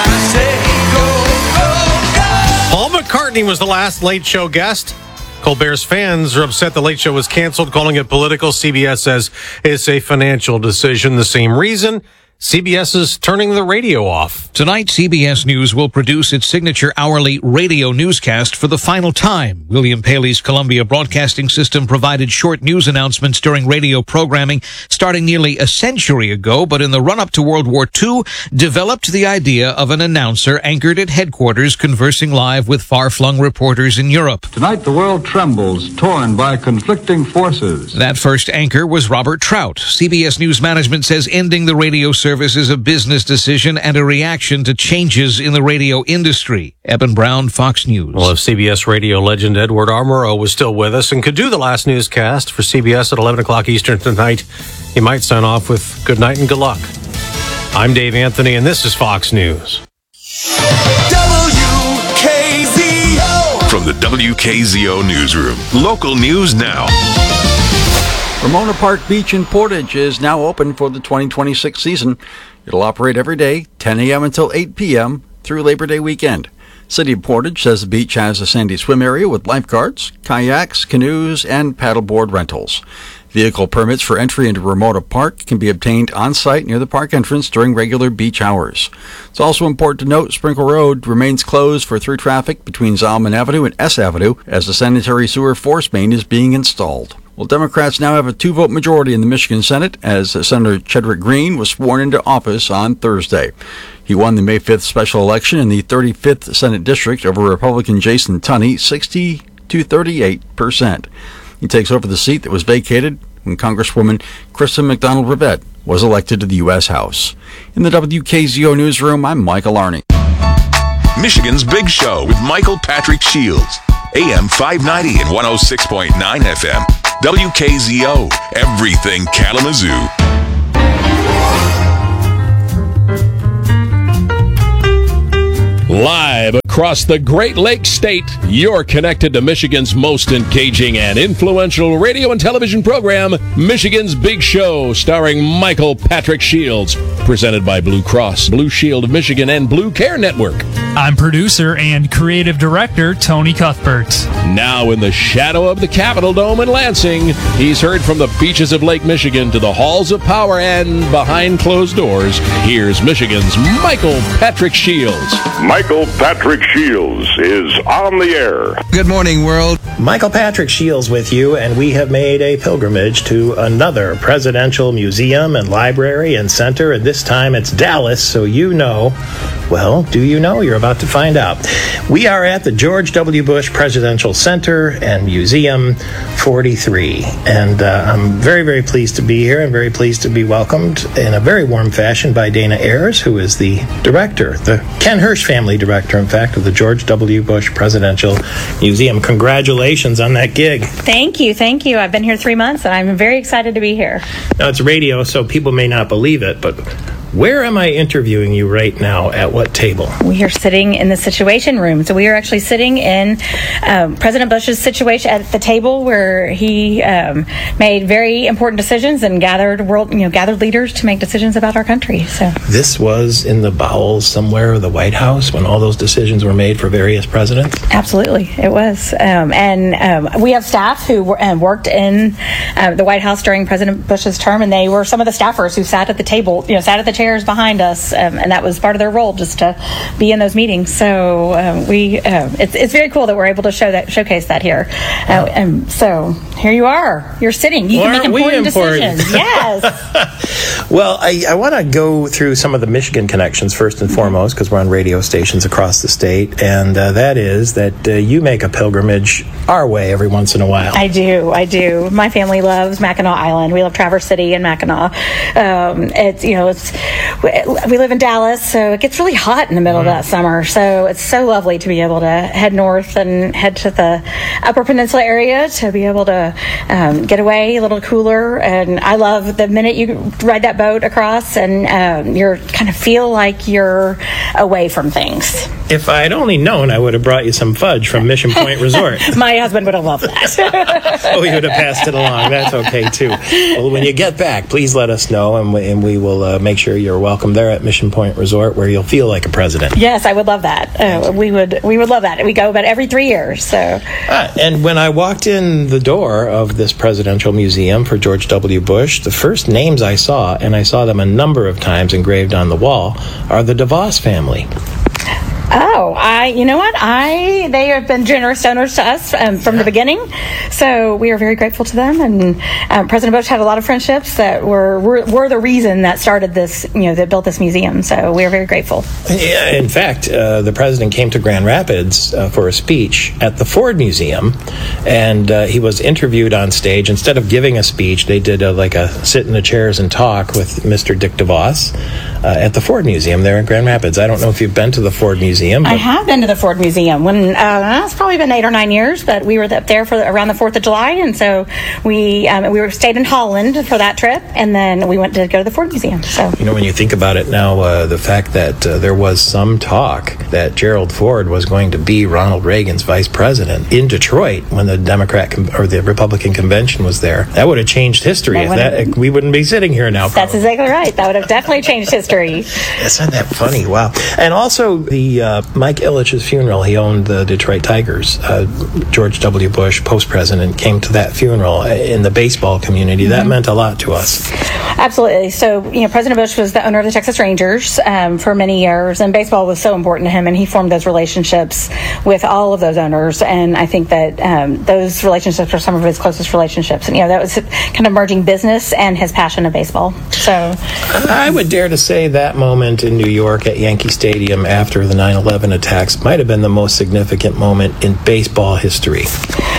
Paul McCartney was the last Late Show guest. Colbert's fans are upset the Late Show was canceled, calling it political. C B S says it's a financial decision. The same reason C B S is turning the radio off. Tonight, C B S News will produce its signature hourly radio newscast for the final time. William Paley's Columbia Broadcasting System provided short news announcements during radio programming starting nearly a century ago, but in the run-up to World War Two, developed the idea of an announcer anchored at headquarters conversing live with far-flung reporters in Europe. Tonight, the world trembles, torn by conflicting forces. That first anchor was Robert Trout. C B S News management says ending the radio service Service is a business decision and a reaction to changes in the radio industry. Eben Brown, Fox News. Well, if C B S radio legend Edward R. Murrow was still with us and could do the last newscast for C B S at eleven o'clock Eastern tonight, he might sign off with good night and good luck. I'm Dave Anthony, and this is Fox News. W K Z O. From the W K Z O newsroom, local news now. Ramona Park Beach in Portage is now open for the twenty twenty-six season. It'll operate every day, ten a.m. until eight p.m. through Labor Day weekend. City of Portage says the beach has a sandy swim area with lifeguards, kayaks, canoes, and paddleboard rentals. Vehicle permits for entry into Ramona Park can be obtained on-site near the park entrance during regular beach hours. It's also important to note Sprinkle Road remains closed for through traffic between Zalman Avenue and S Avenue as the sanitary sewer force main is being installed. Well, Democrats now have a two-vote majority in the Michigan Senate as Senator Chedrick Green was sworn into office on Thursday. He won the May fifth special election in the thirty-fifth Senate District over Republican Jason Tunney, sixty to thirty-eight percent. He takes over the seat that was vacated when Congresswoman Kristen McDonald-Rivette was elected to the U S House. In the W K Z O newsroom, I'm Michael Arney. Michigan's Big Show with Michael Patrick Shields. A M five ninety and one oh six point nine F M. W K Z O. Everything Kalamazoo. Live across the Great Lakes State, you're connected to Michigan's most engaging and influential radio and television program, Michigan's Big Show, starring Michael Patrick Shields. Presented by Blue Cross, Blue Shield of Michigan, and Blue Care Network. I'm producer and creative director Tony Cuthbert. Now in the shadow of the Capitol Dome in Lansing, he's heard from the beaches of Lake Michigan to the halls of power and behind closed doors. Here's Michigan's Michael Patrick Shields. Michael Patrick Shields is on the air. Good morning, world. Michael Patrick Shields with you, and we have made a pilgrimage to another presidential museum and library and center, and this time it's Dallas, so you know. Well, do you know? You're about to find out. We are at the George W. Bush Presidential Center and Museum forty-three, and uh, I'm very, very pleased to be here and very pleased to be welcomed in a very warm fashion by Dana Ayers, who is the director, the Ken Hirsch family director, in fact, of the George W. Bush Presidential Museum. Congratulations on that gig. Thank you, thank you. I've been here three months, and I'm very excited to be here. Now, it's radio, so people may not believe it, but where am I interviewing you right now? At what table? We are sitting in the Situation Room. So we are actually sitting in um, President Bush's situation at the table where he um, made very important decisions and gathered world, you know, gathered leaders to make decisions about our country. So this was in the bowels somewhere of the White House when all those decisions were made for various presidents. Absolutely, it was. Um, and um, we have staff who were, uh, worked in uh, the White House during President Bush's term, and they were some of the staffers who sat at the table, you know, sat at the chairs behind us, um, and that was part of their role, just to be in those meetings. So um, we, uh, it's it's very cool that we're able to show that, showcase that here. Uh, and so here you are. You're sitting. You well, can make important, important decisions. Yes. Well, I, I want to go through some of the Michigan connections first and foremost, because we're on radio stations across the state, and uh, that is that uh, you make a pilgrimage our way every once in a while. I do. I do. My family loves Mackinac Island. We love Traverse City and Mackinac. Um, it's you know it's. We live in Dallas, so it gets really hot in the middle mm. of that summer. So it's so lovely to be able to head north and head to the Upper Peninsula area to be able to um, get away a little cooler. And I love the minute you ride that boat across and um, you're kind of feel like you're away from things. If I had only known, I would have brought you some fudge from Mission Point Resort. My husband would have loved that. Oh, you would have passed it along. That's okay, too. Well, when you get back, please let us know, and we, and we will uh, make sure you're welcome there at Mission Point Resort, where you'll feel like a president. Yes, I would love that. Uh, we would we would love that. We go about every three years. So. Ah, and when I walked in the door of this presidential museum for George W. Bush, the first names I saw, and I saw them a number of times engraved on the wall, are the DeVos family. Oh, I, you know what? I, they have been generous donors to us um, from the beginning. So we are very grateful to them. And um, President Bush had a lot of friendships that were, were, were the reason that started this, you know, that built this museum. So we are very grateful. Yeah, in fact, uh, the president came to Grand Rapids uh, for a speech at the Ford Museum, and uh, he was interviewed on stage. Instead of giving a speech, they did a, like a sit in the chairs and talk with Mister Dick DeVos uh, at the Ford Museum there in Grand Rapids. I don't know if you've been to the Ford Museum. I have been to the Ford Museum. When uh, it's probably been eight or nine years, but we were up there for around the Fourth of July, and so we um, we were stayed in Holland for that trip, and then we went to go to the Ford Museum. So you know, when you think about it now, uh, the fact that uh, there was some talk that Gerald Ford was going to be Ronald Reagan's vice president in Detroit when the Democrat com- or the Republican convention was there, that would have changed history. That if that we wouldn't be sitting here now. Probably. That's exactly right. That would have definitely changed history. Isn't that funny? Wow. And also the uh, Mike Ilitch's funeral. He owned the Detroit Tigers. Uh, George W. Bush, post-president, came to that funeral in the baseball community. Mm-hmm. That meant a lot to us. Absolutely. So, you know, President Bush was the owner of the Texas Rangers um, for many years, and baseball was so important to him, and he formed those relationships with all of those owners. And I think that um, those relationships are some of his closest relationships. And, you know, that was kind of merging business and his passion of baseball. So I would dare to say that moment in New York at Yankee Stadium after the nine eleven attacks might have been the most significant moment in baseball history.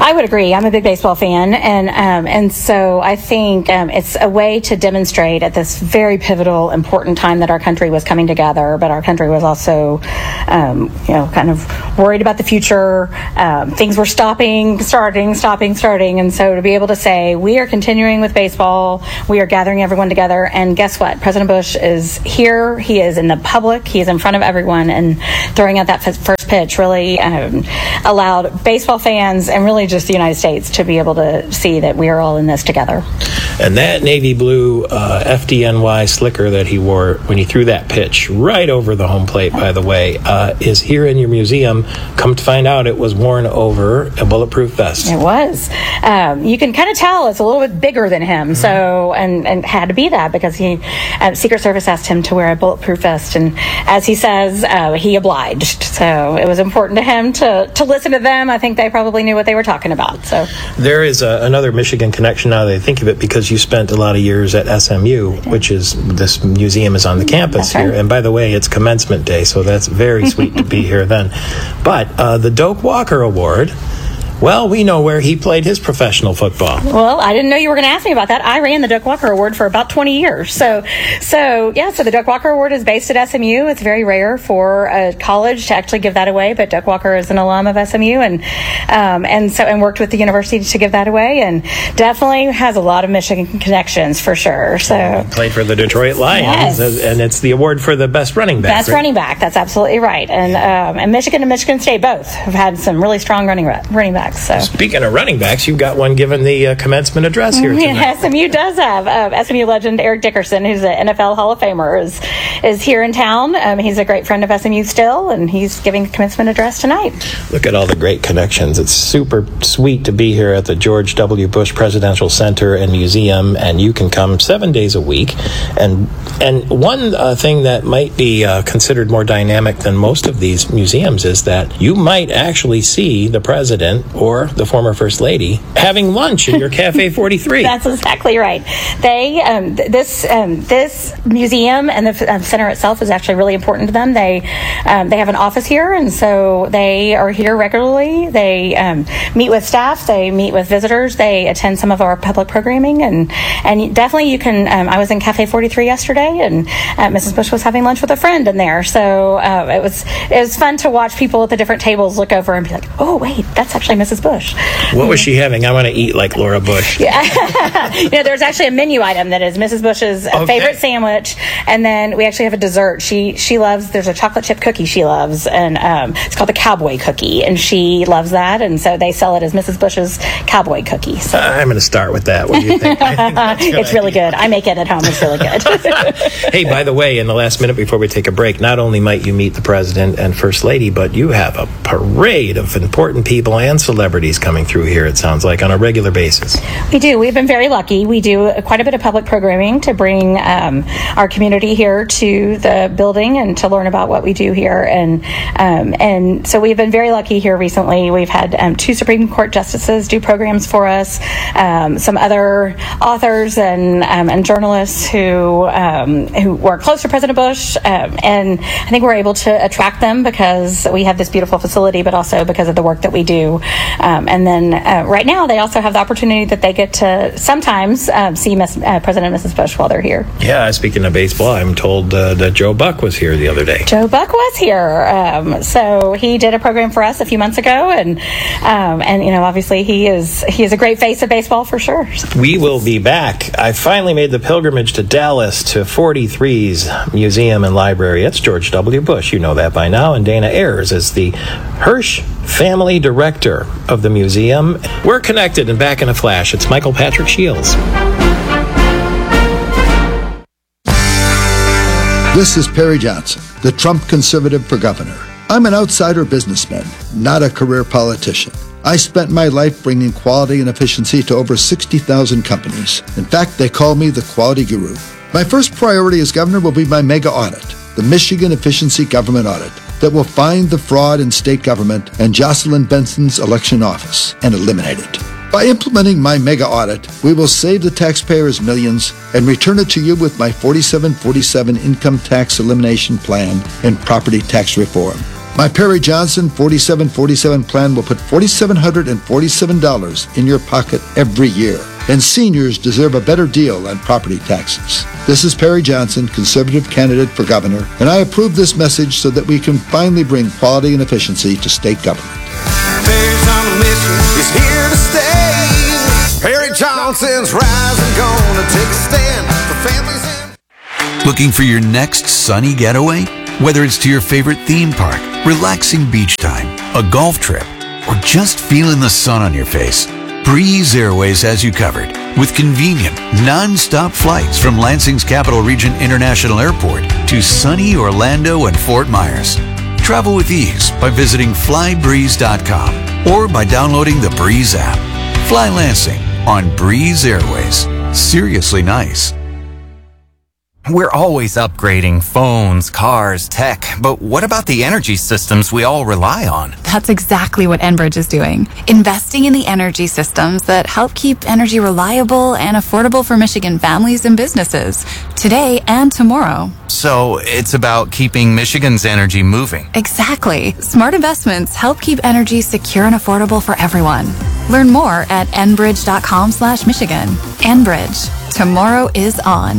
I would agree. I'm a big baseball fan, and um, and so I think um, it's a way to demonstrate at this very pivotal, important time that our country was coming together, but our country was also, um, you know, kind of worried about the future. Um, things were stopping, starting, stopping, starting, and so to be able to say we are continuing with baseball, we are gathering everyone together, and guess what? President Bush is here. He is in the public. He is in front of everyone, and throwing out that f- first pitch really um, allowed baseball fans and really just the United States to be able to see that we are all in this together. And that navy blue uh, F D N Y slicker that he wore when he threw that pitch right over the home plate, by the way, uh, is here in your museum. Come to find out, it was worn over a bulletproof vest. It was. Um, you can kind of tell it's a little bit bigger than him, mm-hmm. so and, and had to be that because he uh, Secret Service asked him to wear a bulletproof vest, and as he says, uh, he obliged. So it was important to him to, to listen to them. I think they probably knew what they were talking about. So there is a, another Michigan connection now that I think of it, because you spent a lot of years at S M U, which is this museum is on the campus That's here. right. And by the way, it's commencement day, so that's very sweet to be here then. But uh, the Doak Walker Award, well, we know where he played his professional football. Well, I didn't know you were going to ask me about that. I ran the Doak Walker Award for about twenty years. So, so yeah, so the Doak Walker Award is based at S M U. It's very rare for a college to actually give that away, but Doak Walker is an alum of S M U, and um, and so and worked with the university to give that away, and definitely has a lot of Michigan connections for sure. So played for the Detroit Lions, yes. and it's the award for the best running back. Best right? running back. That's absolutely right. And um, and Michigan and Michigan State both have had some really strong running running backs. So. Speaking of running backs, you've got one given the uh, commencement address here tonight. Yeah, S M U does have um, S M U legend Eric Dickerson, who's an N F L Hall of Famer, is is here in town. Um, he's a great friend of S M U still, and he's giving the commencement address tonight. Look at all the great connections. It's super sweet to be here at the George W. Bush Presidential Center and Museum, and you can come seven days a week. And and one uh, thing that might be uh, considered more dynamic than most of these museums is that you might actually see the president or the former First Lady having lunch in your Cafe forty-three. That's exactly right. They um, th- this um, this museum and the um, center itself is actually really important to them. They um, they have an office here, and so they are here regularly. They um, meet with staff. They meet with visitors. They attend some of our public programming, and and definitely you can. Um, I was in Cafe forty-three yesterday, and uh, Missus Bush was having lunch with a friend in there. So uh, it was it was fun to watch people at the different tables look over and be like, "Oh, wait, that's actually Missus Bush." What was she having? I want to eat like Laura Bush. Yeah. You know, there's actually a menu item that is Missus Bush's Okay. favorite sandwich, and then we actually have a dessert. She she loves. There's a chocolate chip cookie she loves, and um, it's called the Cowboy Cookie, and she loves that, and so they sell it as Missus Bush's Cowboy Cookie. So I'm going to start with that. What do you think? I think it's really good. I make it at home. It's really good. Hey, by the way, in the last minute before we take a break, not only might you meet the president and first lady, but you have a parade of important people and celebrities coming through here, it sounds like, on a regular basis. We do. We've been very lucky. We do quite a bit of public programming to bring um, our community here to the building and to learn about what we do here. And um, and so we've been very lucky here recently. We've had um, two Supreme Court justices do programs for us, um, some other authors and um, and journalists who um, who were close to President Bush. Um, and I think we're able to attract them because we have this beautiful facility, but also because of the work that we do. Um, and then uh, right now they also have the opportunity that they get to sometimes um, see Miss, uh, President and Missus Bush while they're here. Yeah, speaking of baseball, I'm told uh, that Joe Buck was here the other day. Joe Buck was here. Um, so he did a program for us a few months ago, and um, and you know, obviously he is he is a great face of baseball for sure. We will be back. I finally made the pilgrimage to Dallas to forty-three's Museum and Library. It's George W. Bush. You know that by now. And Dana Ayers is the Hirsch Family Director of the museum. We're connected and back in a flash. It's Michael Patrick Shields. This is Perry Johnson, the Trump conservative for governor. I'm an outsider businessman, not a career politician. I spent my life bringing quality and efficiency to over sixty thousand companies. In fact, they call me the quality guru. My first priority as governor will be my mega audit, the Michigan Efficiency Government Audit, that will find the fraud in state government and Jocelyn Benson's election office and eliminate it. By implementing my mega audit, we will save the taxpayers millions and return it to you with my forty-seven forty-seven income tax elimination plan and property tax reform. My Perry Johnson forty-seven forty-seven plan will put four thousand seven hundred forty-seven dollars in your pocket every year. And seniors deserve a better deal on property taxes. This is Perry Johnson, conservative candidate for governor, and I approve this message so that we can finally bring quality and efficiency to state government. Perry's on a mission, he's here to stay. Perry Johnson's rising, gonna take a stand for families in. Looking for your next sunny getaway? Whether it's to your favorite theme park, relaxing beach time, a golf trip, or just feeling the sun on your face, Breeze Airways has you covered with convenient, non-stop flights from Lansing's Capital Region International Airport to sunny Orlando and Fort Myers. Travel with ease by visiting fly breeze dot com or by downloading the Breeze app. Fly Lansing on Breeze Airways. Seriously nice. We're always upgrading phones, cars, tech, but what about the energy systems we all rely on? That's exactly what Enbridge is doing. Investing in the energy systems that help keep energy reliable and affordable for Michigan families and businesses, today and tomorrow. So it's about keeping Michigan's energy moving. Exactly. Smart investments help keep energy secure and affordable for everyone. Learn more at enbridge.com slash Michigan. Enbridge. Tomorrow is on.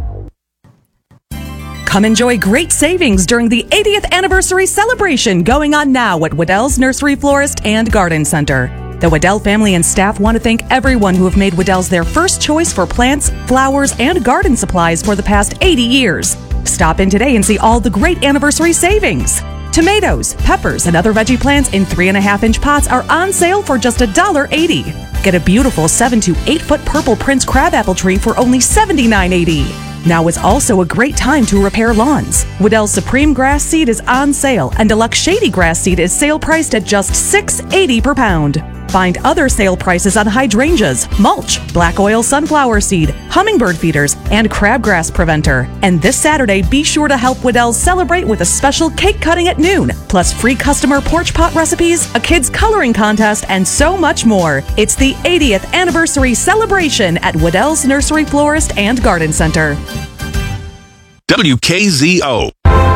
Come enjoy great savings during the eightieth anniversary celebration going on now at Waddell's Nursery Florist and Garden Center. The Waddell family and staff want to thank everyone who have made Waddell's their first choice for plants, flowers, and garden supplies for the past eighty years. Stop in today and see all the great anniversary savings. Tomatoes, peppers, and other veggie plants in three and a half inch pots are on sale for just one dollar eighty. Get a beautiful seven to eight foot purple Prince crabapple tree for only seventy-nine eighty. Now is also a great time to repair lawns. Waddell's Supreme Grass Seed is on sale, and Deluxe Shady Grass Seed is sale priced at just six eighty per pound. Find other sale prices on hydrangeas, mulch, black oil sunflower seed, hummingbird feeders, and crabgrass preventer. And this Saturday, be sure to help Waddell's celebrate with a special cake cutting at noon, plus free customer porch pot recipes, a kids coloring contest, and so much more. It's the eightieth anniversary celebration at Waddell's Nursery Florist and Garden Center. W K Z O.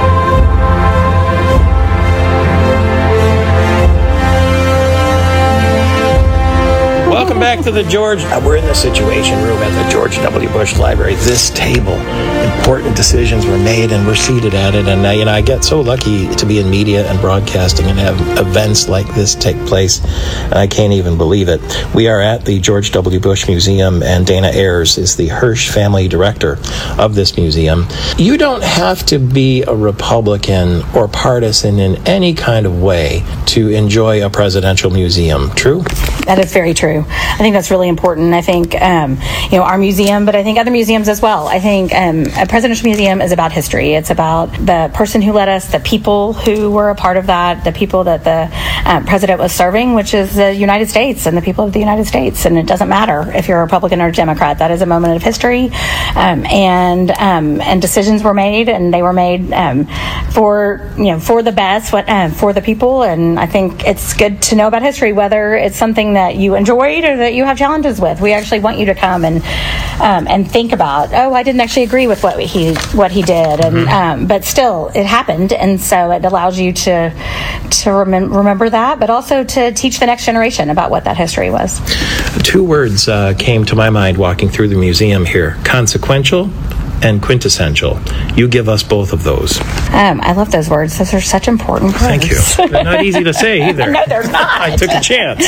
Welcome back to the George. Uh, we're in the Situation Room at the George W. Bush Library. This table, important decisions were made, and we're seated at it. And uh, you know, I get so lucky to be in media and broadcasting and have events like this take place. And I can't even believe it. We are at the George W. Bush Museum, and Dana Ayers is the Hirsch family director of this museum. You don't have to be a Republican or partisan in any kind of way to enjoy a presidential museum. True? That is very true. I think that's really important. I think, um, you know, our museum, but I think other museums as well. I think um, a presidential museum is about history. It's about the person who led us, the people who were a part of that, the people that the um, president was serving, which is the United States and the people of the United States. And it doesn't matter if you're a Republican or a Democrat. That is a moment of history. Um, and um, and decisions were made, and they were made um, for, you know, for the best, what, uh, for the people. And I think it's good to know about history, whether it's something that you enjoyed or that you have challenges with. We actually want you to come and um, and think about, oh, I didn't actually agree with what he what he did, and mm-hmm. um, but still it happened, and so it allows you to to remem- remember that, but also to teach the next generation about what that history was. Two words uh, came to my mind walking through the museum here: consequential and quintessential. You give us both of those. Um, I love those words. Those are such important words. Thank you. They're not easy to say either. No, they're not. I took a chance.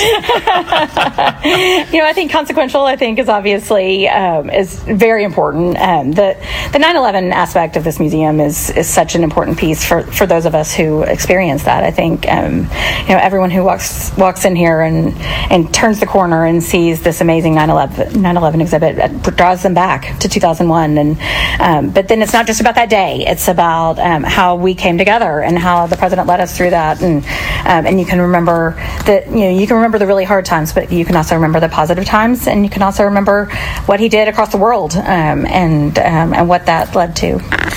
You know, I think consequential, I think, is obviously um, is very important. Um, the the nine eleven aspect of this museum is is such an important piece for, for those of us who experience that. I think, um, you know, everyone who walks walks in here and, and turns the corner and sees this amazing nine eleven exhibit draws them back to two thousand one. And Um, but then it's not just about that day. It's about um, how we came together and how the president led us through that. And um, and you can remember the you know you can remember the really hard times, but you can also remember the positive times, and you can also remember what he did across the world um, and um, and what that led to.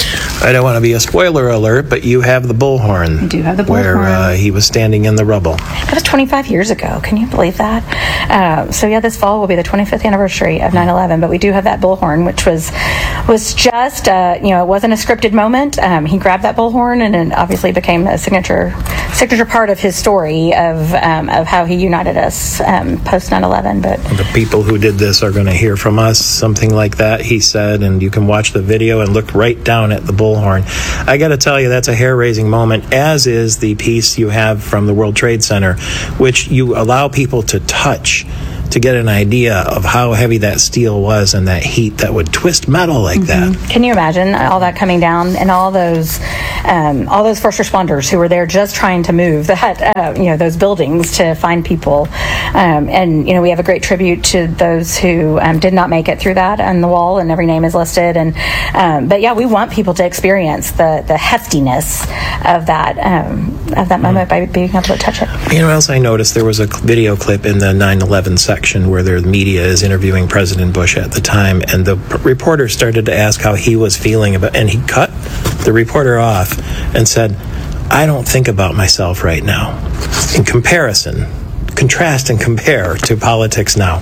I don't want to be a spoiler alert, but you have the bullhorn. We do have the where bullhorn. uh, he was standing in the rubble. That was twenty-five years ago. Can you believe that? Um, so yeah, this fall will be the twenty-fifth anniversary of nine eleven. But we do have that bullhorn, which was was just uh, you know, it wasn't a scripted moment. Um, he grabbed that bullhorn, and it obviously became a signature signature part of his story of um, of how he united us um, post nine eleven. But the people who did this are going to hear from us, something like that, he said, and you can watch the video and look right down at the bullhorn. I got to tell you, that's a hair-raising moment, as is the piece you have from the World Trade Center, which you allow people to touch to get an idea of how heavy that steel was and that heat that would twist metal like mm-hmm. that. Can you imagine all that coming down and all those um, all those first responders who were there just trying to move that uh, you know, those buildings to find people, um, and you know, we have a great tribute to those who um, did not make it through that on the wall, and every name is listed. And um, but yeah, we want people to experience the the heftiness of that um, of that moment mm-hmm. by being able to touch it. You know what else I noticed? There was a video clip in the nine eleven section where the media is interviewing President Bush at the time, and the p- reporter started to ask how he was feeling about, and he cut the reporter off and said, "I don't think about myself right now." In comparison, contrast and compare to politics now.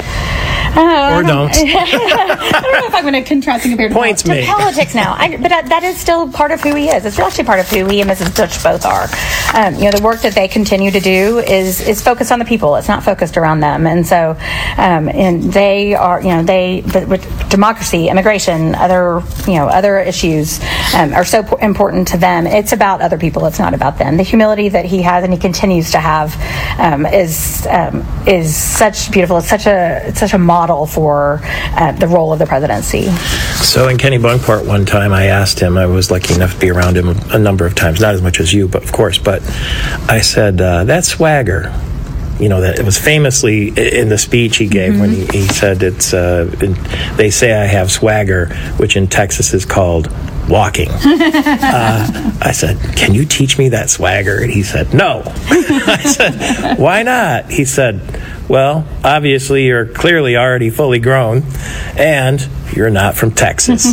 Uh, or don't. I don't know if I'm going to contrast and compare to, Points to made. politics now. I, but that, that is still part of who he is. It's actually part of who he and Missus Bush both are. Um, you know, the work that they continue to do is is focused on the people. It's not focused around them. And so, um, and they are, you know, they but with democracy, immigration, other, you know, other issues um, are so important to them. It's about other people. It's not about them. The humility that he has and he continues to have um, is um, is such beautiful. It's such a it's such a model for uh, the role of the presidency. So in Kenny Bunkport one time, I asked him, I was lucky enough to be around him a number of times, not as much as you, but of course, but I said, uh, that swagger, you know, that it was famously in the speech he gave mm-hmm. when he, he said it's, uh, in, they say I have swagger, which in Texas is called walking. uh, I said, can you teach me that swagger? And he said, no. I said, why not? He said, well, obviously you're clearly already fully grown, and you're not from Texas.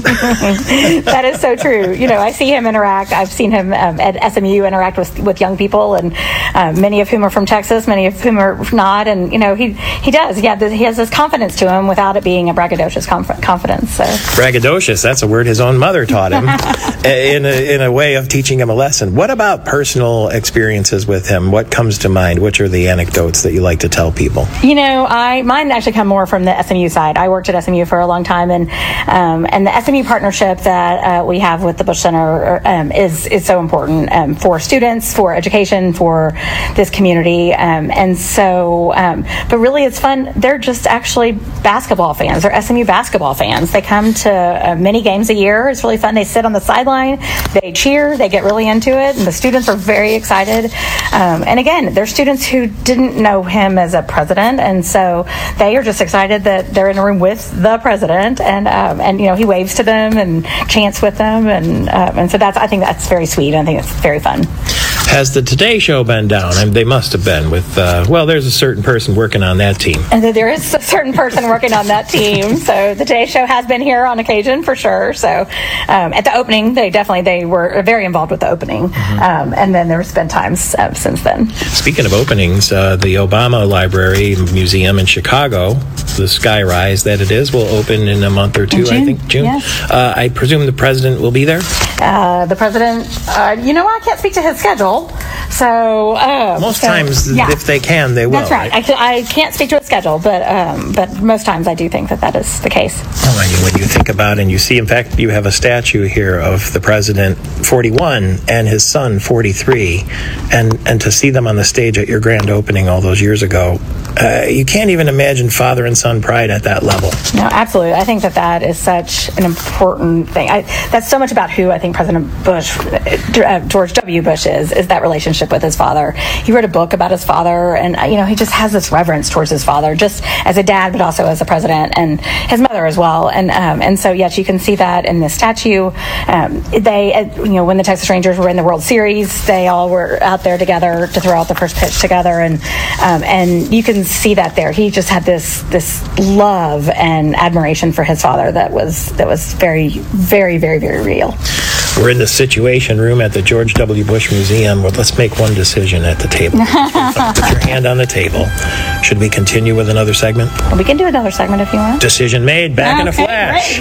That is so true. You know, I see him interact. I've seen him um, at S M U interact with with young people, and uh, many of whom are from Texas, many of whom are not. And you know, he he does. He, this, he has this confidence to him without it being a braggadocious conf- confidence. So braggadocious. That's a word his own mother taught him in a, in a way of teaching him a lesson. What about personal experiences with him? What comes to mind? Which are the anecdotes that you like to tell people? You know, I mine actually come more from the S M U side. I worked at S M U for a long time, and um, and the S M U partnership that uh, we have with the Bush Center um, is is so important um, for students, for education, for this community, um, and so. Um, but really, it's fun. They're just actually basketball fans. They're S M U basketball fans. They come to uh, many games a year. It's really fun. They sit on the sideline, they cheer, they get really into it, and the students are very excited. Um, and again, they're students who didn't know him as a president. And so they are just excited that they're in a room with the president, and um, and you know, he waves to them and chants with them, and uh, and so that's I think that's very sweet. I think it's very fun. Has the Today Show been down? I mean, they must have been with. Uh, well, there's a certain person working on that team. And there is a certain person working on that team. So the Today Show has been here on occasion for sure. So um, at the opening, they definitely they were very involved with the opening, mm-hmm. um, and then there's been times uh, since then. Speaking of openings, uh, the Obama Library Museum in Chicago, the Skyrise that it is, will open in a month or two. I think June. Yes. Uh, I presume the president will be there. Uh, the president, uh, you know, I can't speak to his schedule. So uh, most so, times, yeah. if they can, they will. That's right. right? I, I can't speak to his schedule, but um, but most times I do think that that is the case. Oh, I mean, when you think about it, and you see, in fact, you have a statue here of the president, forty-one, and his son, forty-three, and and to see them on the stage at your grand opening all those years ago, uh, you can't even imagine father and son pride at that level. No, absolutely. I think that that is such an important thing. I, that's so much about who I think President Bush, uh, George W. Bush is, is that relationship with his father. He wrote a book about his father, and you know, he just has this reverence towards his father, just as a dad, but also as a president, and his mother as well. And um, and so yes, you can see that in the statue. Um, they, uh, you know, when the Texas Rangers were in the World Series, they all were out there together to throw out the first pitch together, and um, and you can see that there. He just had this this love and admiration for his father that was that was very, very, very, very real. We're in the Situation Room at the George W. Bush Museum. Well, let's make one decision at the table. Put your hand on the table. Should we continue with another segment? We can do another segment if you want. Decision made. Back in a Okay, flash.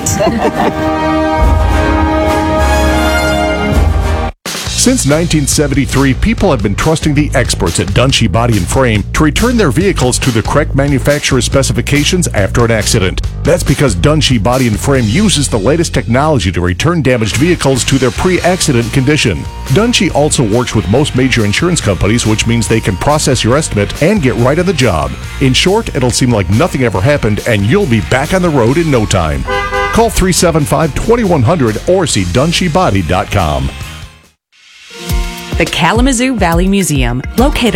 Since nineteen seventy-three, people have been trusting the experts at Dunshee Body and Frame to return their vehicles to the correct manufacturer specifications after an accident. That's because Dunshee Body and Frame uses the latest technology to return damaged vehicles to their pre-accident condition. Dunshee also works with most major insurance companies, which means they can process your estimate and get right on the job. In short, it'll seem like nothing ever happened and you'll be back on the road in no time. Call three seven five, two one zero zero or see dunshee body dot com. The Kalamazoo Valley Museum, located